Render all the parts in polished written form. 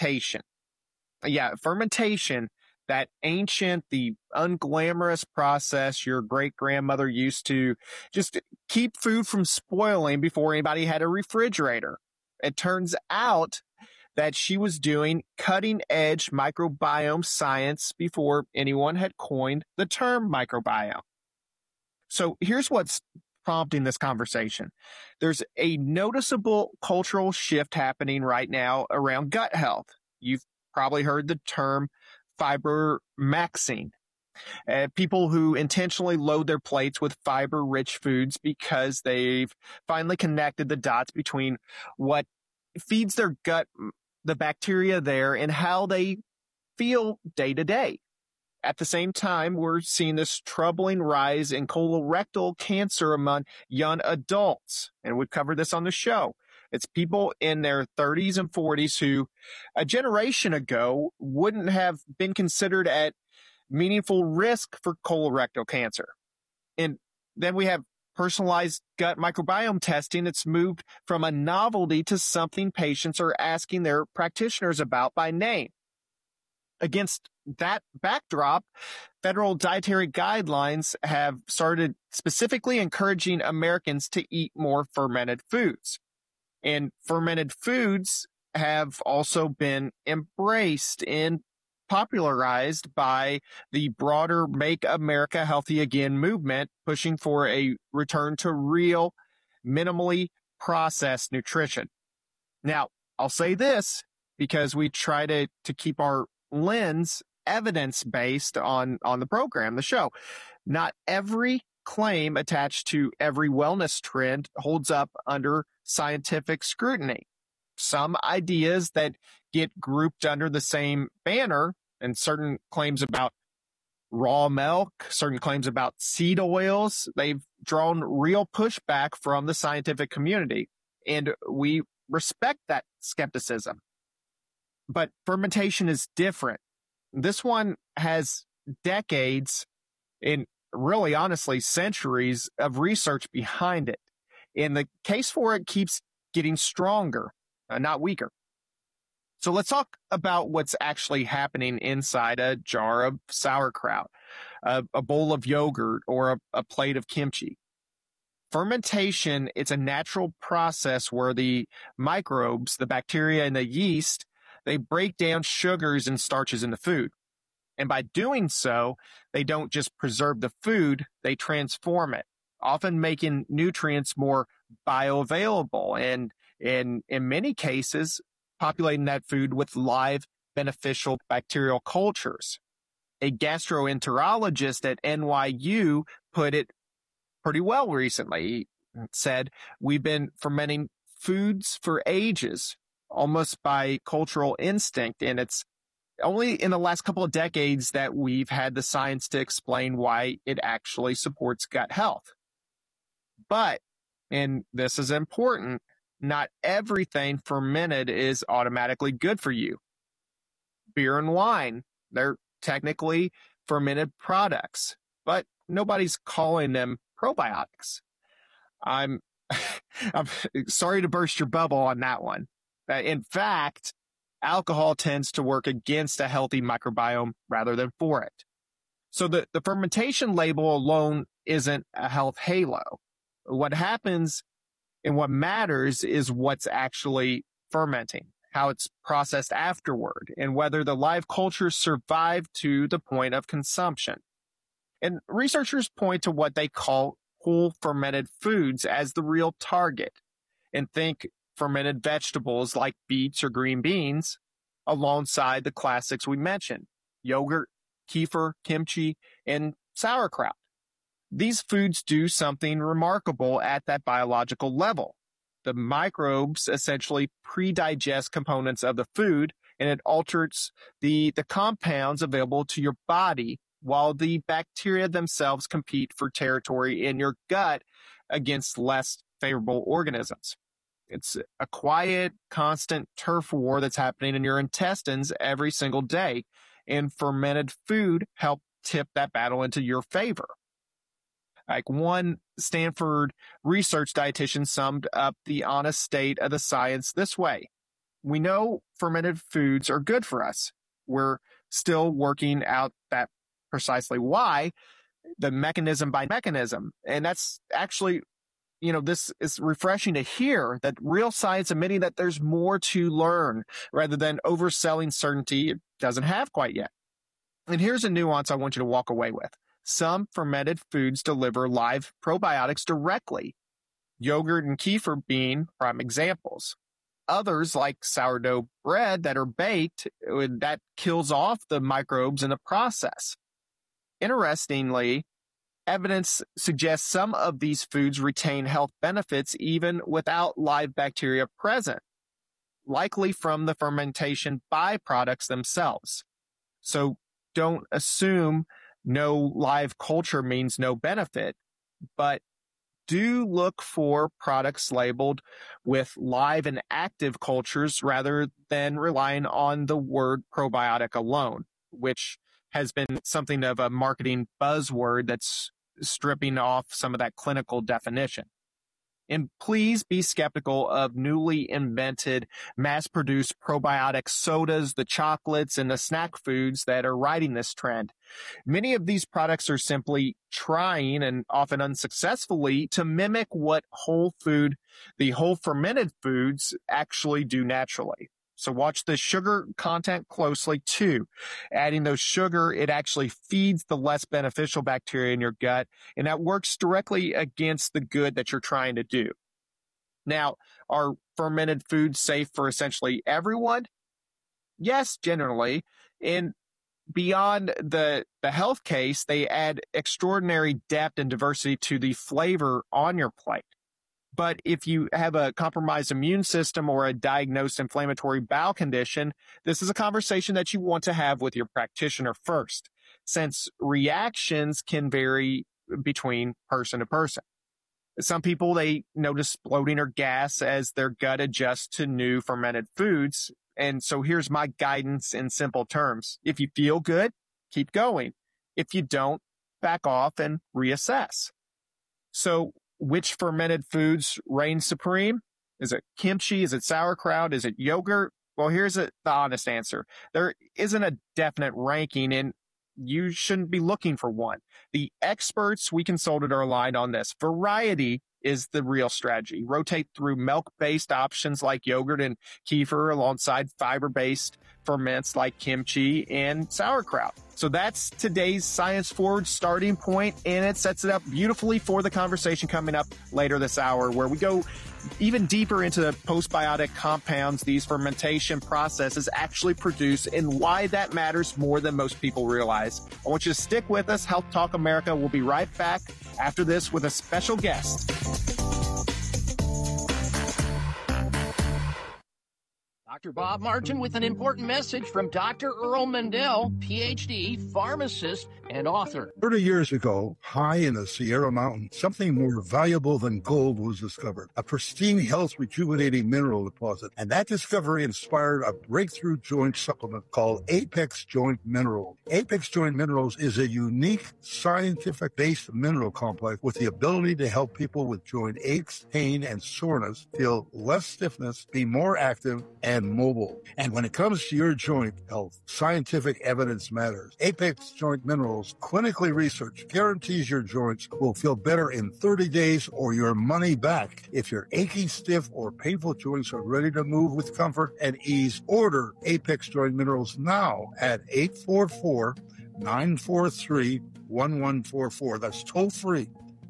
fermentation. Yeah, fermentation, that ancient, the unglamorous process your great-grandmother used to just keep food from spoiling before anybody had a refrigerator. It turns out that she was doing cutting-edge microbiome science before anyone had coined the term microbiome. So here's what's prompting this conversation. There's a noticeable cultural shift happening right now around gut health. You've probably heard the term fibromyxing. People who intentionally load their plates with fiber-rich foods because they've finally connected the dots between what feeds their gut, the bacteria there, and how they feel day to day. At the same time, we're seeing this troubling rise in colorectal cancer among young adults. And we've covered this on the show. It's people in their 30s and 40s who a generation ago wouldn't have been considered at meaningful risk for colorectal cancer. And then we have personalized gut microbiome testing that's moved from a novelty to something patients are asking their practitioners about by name. Against that backdrop, federal dietary guidelines have started specifically encouraging Americans to eat more fermented foods. And fermented foods have also been embraced and popularized by the broader Make America Healthy Again movement, pushing for a return to real, minimally processed nutrition. Now, I'll say this because we try to keep our lens evidence-based on the program, the show. Not every claim attached to every wellness trend holds up under scientific scrutiny. Some ideas that get grouped under the same banner, and certain claims about raw milk, certain claims about seed oils, they've drawn real pushback from the scientific community. And we respect that skepticism. But fermentation is different. This one has decades and really honestly centuries of research behind it. And the case for it keeps getting stronger, not weaker. So let's talk about what's actually happening inside a jar of sauerkraut, a bowl of yogurt, or a plate of kimchi. Fermentation, it's a natural process where the microbes, the bacteria and the yeast, they break down sugars and starches in the food. And by doing so, they don't just preserve the food, they transform it, often making nutrients more bioavailable and in many cases, populating that food with live beneficial bacterial cultures. A gastroenterologist at NYU put it pretty well recently. He said, "We've been fermenting foods for ages, almost by cultural instinct, and it's only in the last couple of decades that we've had the science to explain why it actually supports gut health." But, and this is important, not everything fermented is automatically good for you. Beer and wine, they're technically fermented products, but nobody's calling them probiotics. I'm sorry to burst your bubble on that one. In fact, alcohol tends to work against a healthy microbiome rather than for it. So the fermentation label alone isn't a health halo. What happens and what matters is what's actually fermenting, how it's processed afterward, and whether the live cultures survive to the point of consumption. And researchers point to what they call whole fermented foods as the real target, and think fermented vegetables like beets or green beans alongside the classics we mentioned, yogurt, kefir, kimchi, and sauerkraut. These foods do something remarkable at that biological level. The microbes essentially pre-digest components of the food, and it alters the compounds available to your body, while the bacteria themselves compete for territory in your gut against less favorable organisms. It's a quiet, constant turf war that's happening in your intestines every single day, and fermented food help tip that battle into your favor. Like one Stanford research dietitian summed up the honest state of the science this way: We know fermented foods are good for us. We're still working out that precisely why, the mechanism by mechanism. And that's actually, this is refreshing to hear that real science admitting that there's more to learn rather than overselling certainty it doesn't have quite yet. And here's a nuance I want you to walk away with. Some fermented foods deliver live probiotics directly, yogurt and kefir being prime examples. Others, like sourdough bread that are baked, that kills off the microbes in the process. Interestingly, evidence suggests some of these foods retain health benefits even without live bacteria present, likely from the fermentation byproducts themselves. So don't assume no live culture means no benefit, but do look for products labeled with live and active cultures rather than relying on the word probiotic alone, which has been something of a marketing buzzword that's stripping off some of that clinical definition. And please be skeptical of newly invented, mass-produced probiotic sodas, the chocolates, and the snack foods that are riding this trend. Many of these products are simply trying, and often unsuccessfully, to mimic what the whole fermented foods actually do naturally. So watch the sugar content closely too. Adding those sugar, it actually feeds the less beneficial bacteria in your gut, and that works directly against the good that you're trying to do. Now, are fermented foods safe for essentially everyone? Yes, generally. And beyond the health case, they add extraordinary depth and diversity to the flavor on your plate. But if you have a compromised immune system or a diagnosed inflammatory bowel condition, this is a conversation that you want to have with your practitioner first, since reactions can vary between person to person. Some people, they notice bloating or gas as their gut adjusts to new fermented foods. And so here's my guidance in simple terms. If you feel good, keep going. If you don't, back off and reassess. So which fermented foods reign supreme? Is it kimchi? Is it sauerkraut? Is it yogurt? Well, here's the honest answer. There isn't a definite ranking, and you shouldn't be looking for one. The experts we consulted are aligned on this. Variety is the real strategy. Rotate through milk-based options like yogurt and kefir alongside fiber-based ferments like kimchi and sauerkraut. So that's today's Science Forward starting point, and it sets it up beautifully for the conversation coming up later this hour, where we go even deeper into the postbiotic compounds these fermentation processes actually produce and why that matters more than most people realize. I want you to stick with us. Health Talk America will be right back after this with a special guest. Dr. Bob Martin with an important message from Dr. Earl Mendel, PhD, pharmacist, and author. 30 years ago, high in the Sierra Mountains, something more valuable than gold was discovered, a pristine, health rejuvenating mineral deposit. And that discovery inspired a breakthrough joint supplement called Apex Joint Minerals. Apex Joint Minerals is a unique scientific-based mineral complex with the ability to help people with joint aches, pain, and soreness feel less stiffness, be more active, and mobile. And when it comes to your joint health, scientific evidence matters. Apex Joint Minerals, clinically researched, guarantees your joints will feel better in 30 days or your money back. If your aching, stiff, or painful joints are ready to move with comfort and ease, order Apex Joint Minerals now at 844-943-1144. That's toll free.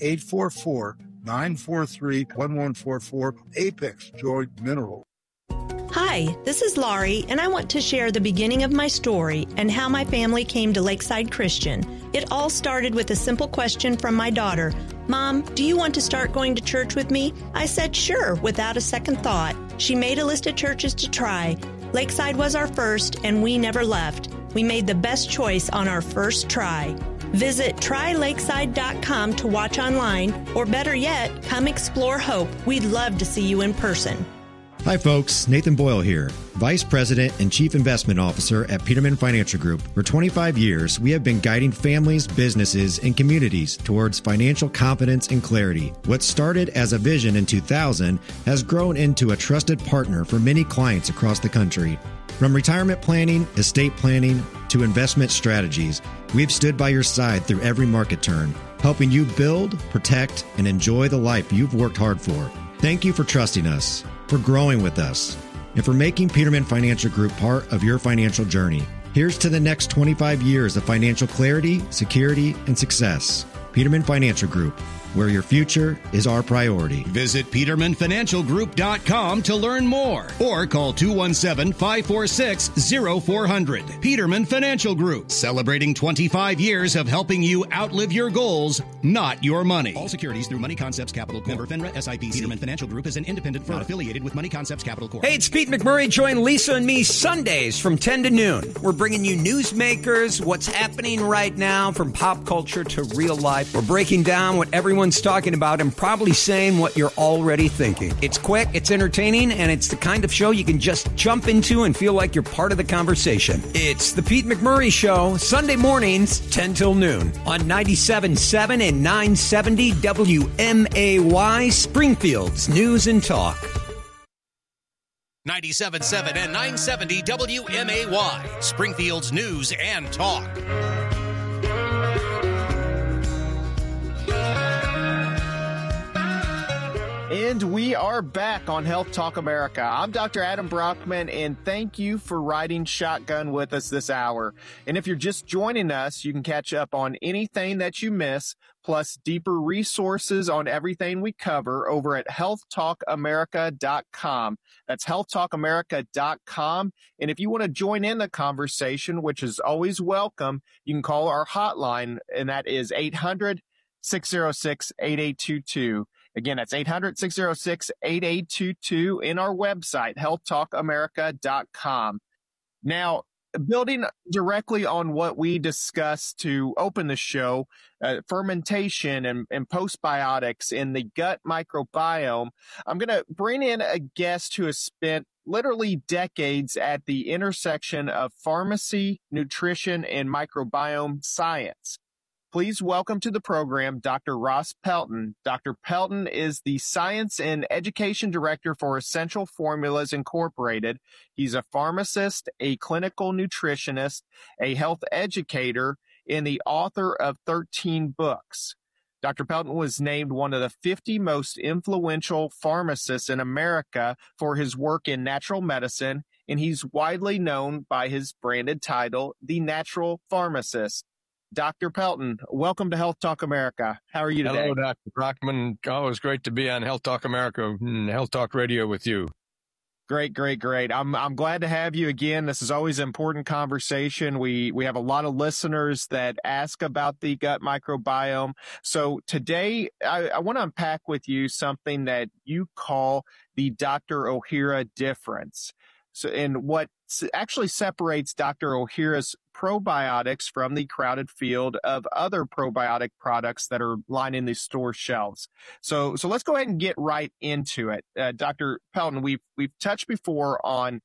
844-943-1144. Apex Joint Minerals. Hi, this is Laurie, and I want to share the beginning of my story and how my family came to Lakeside Christian. It all started with a simple question from my daughter. Mom, do you want to start going to church with me? I said sure, without a second thought. She made a list of churches to try. Lakeside was our first, and we never left. We made the best choice on our first try. Visit trylakeside.com to watch online, or better yet, come explore Hope. We'd love to see you in person. Hi, folks. Nathan Boyle here, Vice President and Chief Investment Officer at Peterman Financial Group. For 25 years, we have been guiding families, businesses, and communities towards financial confidence and clarity. What started as a vision in 2000 has grown into a trusted partner for many clients across the country. From retirement planning, estate planning, to investment strategies, we've stood by your side through every market turn, helping you build, protect, and enjoy the life you've worked hard for. Thank you for trusting us, for growing with us, and for making Peterman Financial Group part of your financial journey. Here's to the next 25 years of financial clarity, security, and success. Peterman Financial Group, where your future is our priority. Visit PetermanFinancialGroup.com to learn more or call 217-546-0400. Peterman Financial Group, celebrating 25 years of helping you outlive your goals, not your money. All securities through Money Concepts Capital Corp. Member FINRA SIPC. Peterman Financial Group is an independent firm affiliated with Money Concepts Capital Corp. Hey, it's Pete McMurray. Join Lisa and me Sundays from 10 to noon. We're bringing you newsmakers, what's happening right now from pop culture to real life. We're breaking down what everyone's talking about and probably saying what you're already thinking. It's quick, it's entertaining, and it's the kind of show you can just jump into and feel like you're part of the conversation. It's the Pete McMurray Show, Sunday mornings, 10 till noon on 97.7 and 970 WMAY, Springfield's News and Talk. 97.7 and 970 WMAY, Springfield's News and Talk. And we are back on Health Talk America. I'm Dr. Adam Brockman, and thank you for riding shotgun with us this hour. And if you're just joining us, you can catch up on anything that you miss, plus deeper resources on everything we cover over at healthtalkamerica.com. That's healthtalkamerica.com. And if you want to join in the conversation, which is always welcome, you can call our hotline, and that is 800-606-8822. Again, that's 800-606-8822 in our website, healthtalkamerica.com. Now, building directly on what we discussed to open the show, fermentation and postbiotics in the gut microbiome, I'm going to bring in a guest who has spent literally decades at the intersection of pharmacy, nutrition, and microbiome science. Please welcome to the program Dr. Ross Pelton. Dr. Pelton is the Science and Education Director for Essential Formulas Incorporated. He's a pharmacist, a clinical nutritionist, a health educator, and the author of 13 books. Dr. Pelton was named one of the 50 most influential pharmacists in America for his work in natural medicine, and he's widely known by his branded title, The Natural Pharmacist. Dr. Pelton, welcome to Health Talk America. How are you today? Hello, Dr. Brockman. Always great to be on Health Talk America and Health Talk Radio with you. Great. I'm glad to have you again. This is always an important conversation. We have a lot of listeners that ask about the gut microbiome. So today I want to unpack with you something that you call the Dr. Ohhira difference. So, and what actually separates Dr. Ohhira's probiotics from the crowded field of other probiotic products that are lining the store shelves. So let's go ahead and get right into it. Dr. Pelton, we've touched before on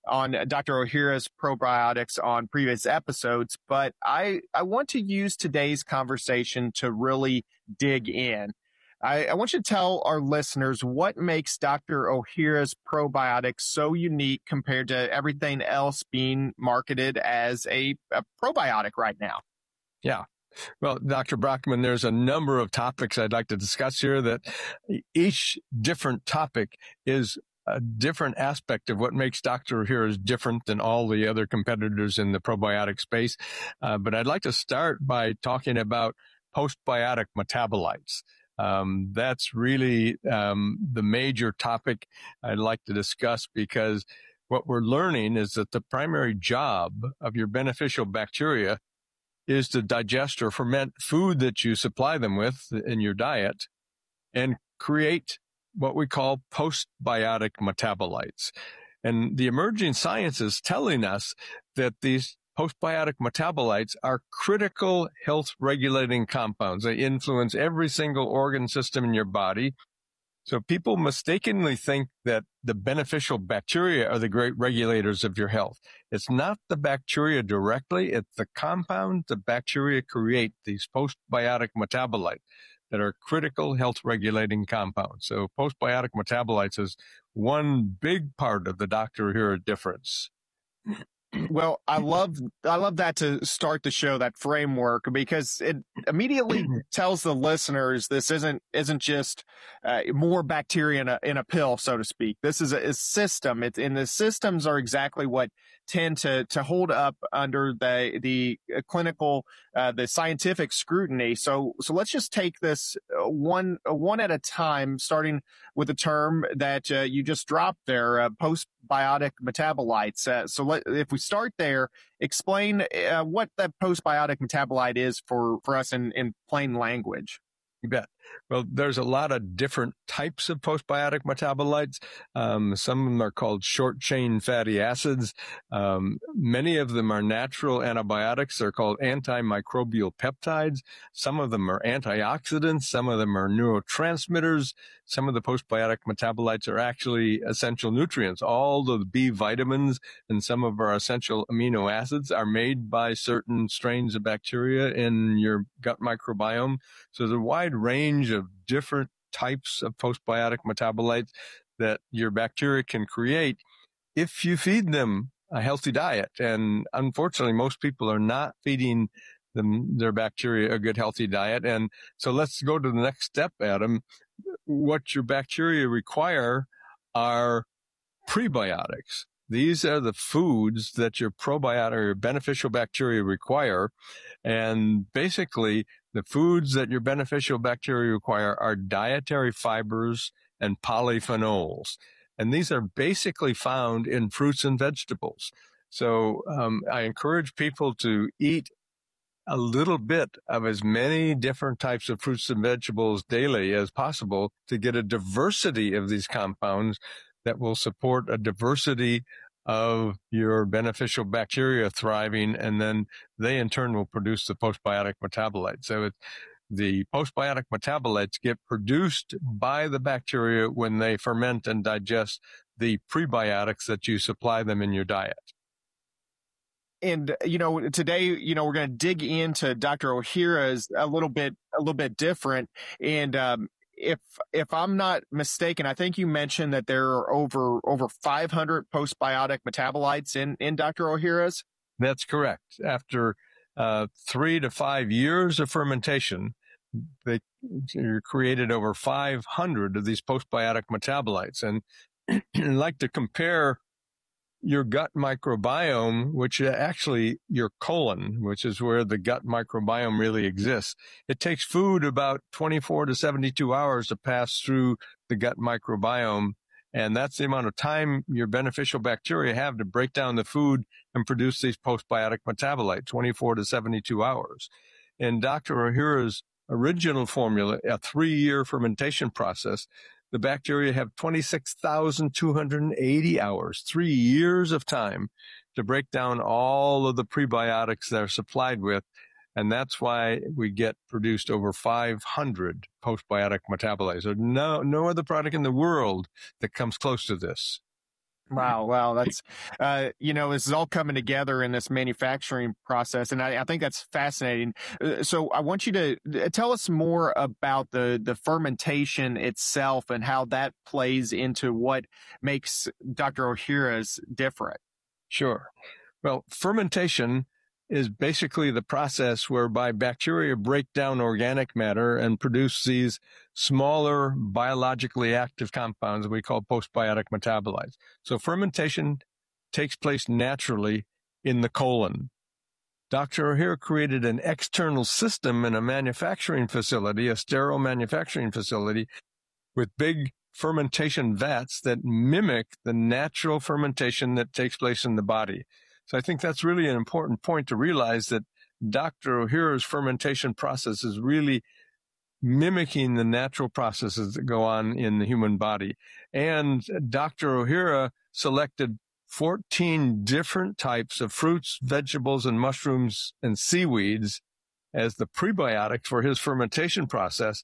Dr. Ohhira's probiotics on previous episodes, but I want to use today's conversation to really dig in. I want you to tell our listeners what makes Dr. Ohhira's probiotics so unique compared to everything else being marketed as a probiotic right now. Yeah. Well, Dr. Brockman, there's a number of topics I'd like to discuss here that each different topic is a different aspect of what makes Dr. Ohhira's different than all the other competitors in the probiotic space. But I'd like to start by talking about postbiotic metabolites. That's really the major topic I'd like to discuss, because what we're learning is that the primary job of your beneficial bacteria is to digest or ferment food that you supply them with in your diet and create what we call postbiotic metabolites. And the emerging science is telling us that these postbiotic metabolites are critical health regulating compounds. They influence every single organ system in your body. So people mistakenly think that the beneficial bacteria are the great regulators of your health. It's not the bacteria directly. It's the compounds the bacteria create, these postbiotic metabolites that are critical health regulating compounds. So postbiotic metabolites is one big part of the Dr. Ohhira difference. Well, I love that to start the show, that framework, because it immediately tells the listeners this isn't just more bacteria in a pill, so to speak. This is a system. And the systems are exactly what tend to hold up under the clinical, the scientific scrutiny. So let's just take this one at a time, starting with the term that you just dropped there, postbiotic metabolites. If we start there, explain what that postbiotic metabolite is for us in plain language. You bet. Well, there's a lot of different types of postbiotic metabolites. Some of them are called short-chain fatty acids. Many of them are natural antibiotics. They're called antimicrobial peptides. Some of them are antioxidants. Some of them are neurotransmitters. Some of the postbiotic metabolites are actually essential nutrients. All the B vitamins and some of our essential amino acids are made by certain strains of bacteria in your gut microbiome. So there's a wide range of different types of postbiotic metabolites that your bacteria can create if you feed them a healthy diet. And unfortunately, most people are not feeding their bacteria a good, healthy diet. And so let's go to the next step, Adam. What your bacteria require are prebiotics. These are the foods that your probiotic or beneficial bacteria require. And basically, the foods that your beneficial bacteria require are dietary fibers and polyphenols. And these are basically found in fruits and vegetables. So I encourage people to eat a little bit of as many different types of fruits and vegetables daily as possible to get a diversity of these compounds that will support a diversity of your beneficial bacteria thriving, and then they in turn will produce the postbiotic metabolites. So the postbiotic metabolites get produced by the bacteria when they ferment and digest the prebiotics that you supply them in your diet. And, today, we're going to dig into Dr. Ohhira's a little bit different. And, if I'm not mistaken, I think you mentioned that there are over 500 postbiotic metabolites in Dr. Ohhira's. That's correct. After 3 to 5 years of fermentation, they created over 500 of these postbiotic metabolites. And I'd like to compare your gut microbiome, which is actually your colon, which is where the gut microbiome really exists. It takes food about 24 to 72 hours to pass through the gut microbiome. And that's the amount of time your beneficial bacteria have to break down the food and produce these postbiotic metabolites, 24 to 72 hours. In Dr. Ohhira's original formula, a 3-year fermentation process, the bacteria have 26,280 hours, 3 years of time to break down all of the prebiotics they're supplied with. And that's why we get produced over 500 postbiotic metabolites. There's no other product in the world that comes close to this. Wow. That's, this is all coming together in this manufacturing process. And I think that's fascinating. So I want you to tell us more about the fermentation itself and how that plays into what makes Dr. Ohhira's different. Sure. Well, fermentation is basically the process whereby bacteria break down organic matter and produce these smaller biologically active compounds we call postbiotic metabolites. So fermentation takes place naturally in the colon. Dr. Ohhira created an external system in a manufacturing facility, a sterile manufacturing facility, with big fermentation vats that mimic the natural fermentation that takes place in the body. So I think that's really an important point to realize, that Dr. Ohhira's fermentation process is really mimicking the natural processes that go on in the human body. And Dr. Ohhira selected 14 different types of fruits, vegetables, and mushrooms and seaweeds as the prebiotics for his fermentation process.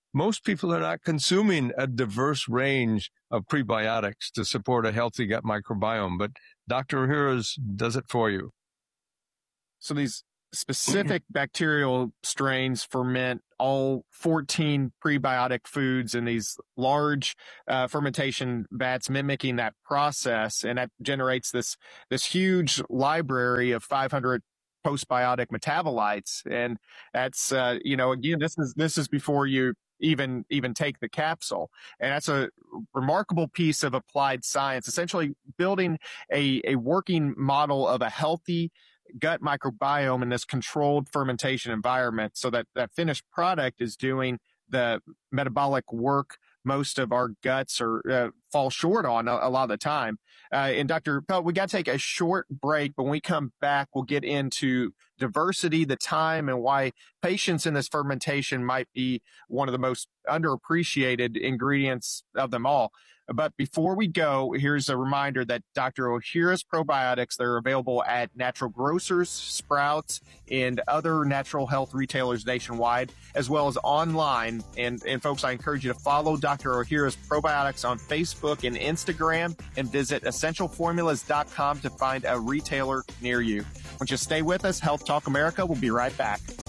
most people are not consuming a diverse range of prebiotics to support a healthy gut microbiome, but Dr. Ohhira's does it for you. So these specific bacterial strains ferment all 14 prebiotic foods in these large fermentation vats, mimicking that process, and that generates this huge library of 500 postbiotic metabolites. And that's again, this is before you even take the capsule. And that's a remarkable piece of applied science, essentially building a working model of a healthy gut microbiome in this controlled fermentation environment, so that finished product is doing the metabolic work most of our guts fall short on a lot of the time. And Dr. Pelt, we got to take a short break, but when we come back, we'll get into diversity, the time, and why patience in this fermentation might be one of the most underappreciated ingredients of them all. But before we go, here's a reminder that Dr. Ohhira's probiotics, they're available at natural grocers, Sprouts, and other natural health retailers nationwide, as well as online. And folks, I encourage you to follow Dr. Ohhira's probiotics on Facebook and Instagram, and visit essentialformulas.com to find a retailer near you. Won't you stay with us? Health Talk America will be right back.